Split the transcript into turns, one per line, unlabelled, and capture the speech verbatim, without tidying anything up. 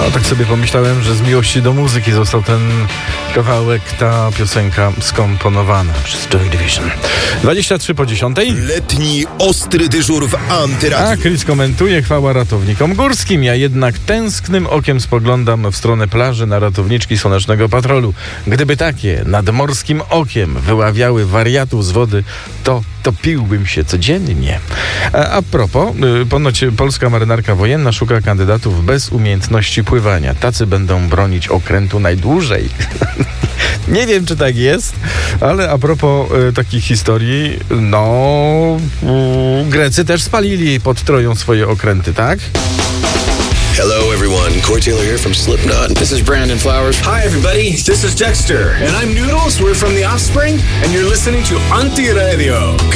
No, tak sobie pomyślałem, że z miłości do muzyki został ten kawałek, ta piosenka skomponowana przez Joy Division. dwadzieścia trzy po dziesiątej.
Letni ostry dyżur w
A
Antyradiu.
Chris komentuje: chwała ratownikom górskim. Ja jednak tęsknym okiem spoglądam w stronę plaży na ratowniczki Słonecznego Patrolu. Gdyby takie nadmorskim okiem wyławiały wariatów z wody, to topiłbym się codziennie. A, a propos, y, ponoć polska marynarka wojenna szuka kandydatów bez umiejętności pływania. Tacy będą bronić okrętu najdłużej. Nie wiem, czy tak jest, ale a propos y, takich historii, no y, Grecy też spalili pod Troją swoje okręty, tak?
Hello everyone, Corey Taylor here from Slipknot.
This is Brandon Flowers.
Hi everybody, this is Dexter. And I'm Noodles, we're from The Offspring, and you're listening to Antiradio.